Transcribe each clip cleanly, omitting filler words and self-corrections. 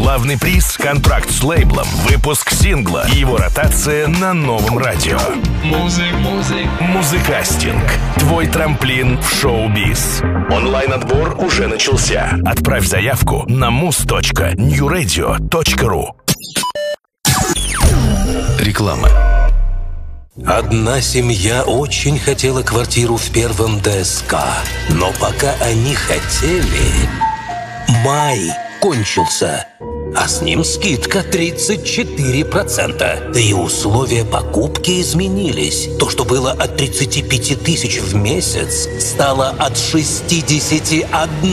Главный приз — контракт с лейблом, выпуск сингла и его ротация на новом радио. Музыкастинг. Твой трамплин в шоу-биз. Онлайн-отбор уже начался. Отправь заявку на mus.newradio.ru. Реклама. Одна семья очень хотела квартиру в первом ДСК, но пока они хотели, май кончился, а с ним скидка 34%. И условия покупки изменились. То, что было от 35 тысяч в месяц, стало от 61.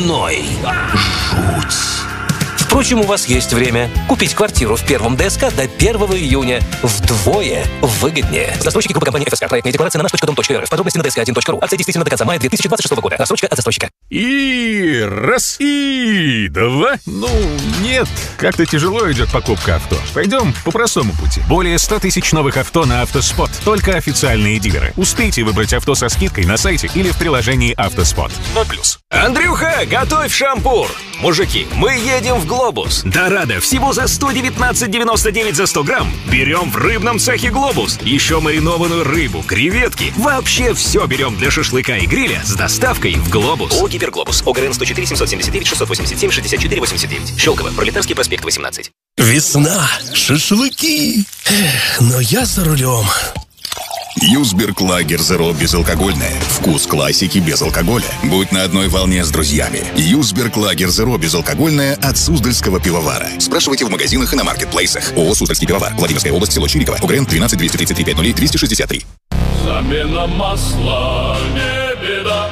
Жуть. Впрочем, у вас есть время купить квартиру в первом ДСК до 1 июня. Вдвое выгоднее. Застройщики группы компании ФСК. Проектная декларация на nаш.dom.rf. Подробности на dsk1.ru. Акция действительно до конца мая 2026 года. Рассрочка от застройщика. И раз, и два. Ну, нет. Как-то тяжело идет покупка авто. Пойдем по простому пути. Более 100 тысяч новых авто на Автоспот. Только официальные дилеры. Успейте выбрать авто со скидкой на сайте или в приложении Автоспот. 0+. Андрюха, готовь шампур! Мужики, мы едем в Глобус. Дорадо всего за 119,99 за 100 грамм. Берем в рыбном цехе Глобус. Еще маринованную рыбу, креветки. Вообще все берем для шашлыка и гриля с доставкой в Глобус. ООО «Гиперглобус». ОГРН 104 779 687 64 89. Щелково. Пролетарский проспект 18. Весна, шашлыки. Но я за рулем. Юсберг Лагер Зеро безалкогольное. Вкус классики без алкоголя. Будь на одной волне с друзьями. Юсберг Лагер Зеро безалкогольное от Суздальского пивовара. Спрашивайте в магазинах и на маркетплейсах. ООО «Суздальский пивовар». Владимирская область, село Чириково. ОГРН 13 233 50 263. Замена масла не беда.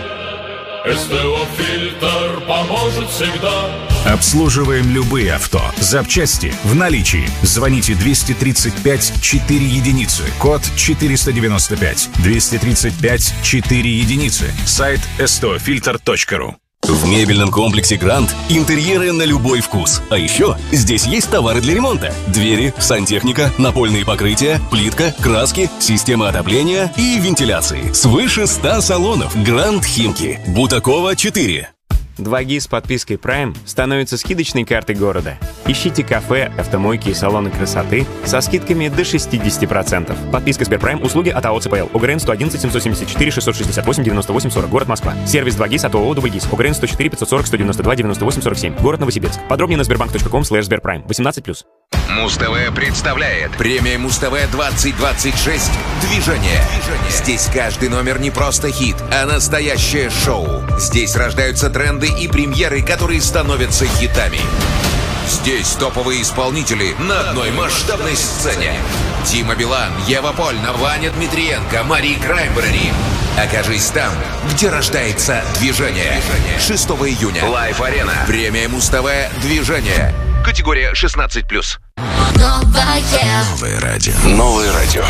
СТО-фильтр поможет всегда. Обслуживаем любые авто. Запчасти в наличии. Звоните 235 4 единицы. Код 495. 235 4 единицы. Сайт stofilter.ru. В мебельном комплексе «Гранд» интерьеры на любой вкус. А еще здесь есть товары для ремонта. Двери, сантехника, напольные покрытия, плитка, краски, система отопления и вентиляции. Свыше 100 салонов. «Гранд Химки». Бутакова, 4. 2G с подпиской Prime становится скидочной картой города. Ищите кафе, автомойки и салоны красоты со скидками до 60%. Подписка Сберпрайм. Услуги от АО ЦПЛ. ОГРН 111 774 668 98 40. Город Москва. Сервис 2GIS от ООО «Дубльгиз». ОГРН 104 540 192 98 47. Город Новосибирск. Подробнее на sberbank.com/сберпрайм. 18+. Муз-ТВ представляет премия Муз-ТВ 2026 «Движение». Здесь каждый номер не просто хит, а настоящее шоу. Здесь рождаются тренды и премьеры, которые становятся хитами. Здесь топовые исполнители на одной масштабной сцене. Дима Билан, Ева Польна, Ваня Дмитриенко, Мари Краймбрери. Окажись там, где рождается движение. 6 июня. Лайв-арена. Премия Муз-ТВ «Движение». Категория 16+. Новое радио. Новое радио.